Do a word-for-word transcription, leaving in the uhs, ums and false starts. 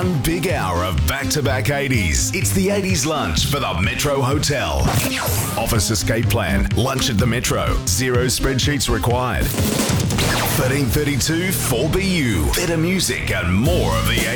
One big hour of back-to-back eighties. It's the eighties lunch for the Metro Hotel. Office escape plan. Lunch at the Metro. Zero spreadsheets required. thirteen thirty-two four B U. Better music and more of the